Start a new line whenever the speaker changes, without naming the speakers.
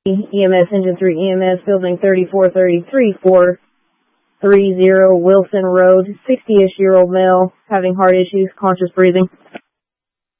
EMS Engine 3 EMS, building 3433 430 Wilson Road, 60-ish-year-old male, having heart issues, conscious breathing.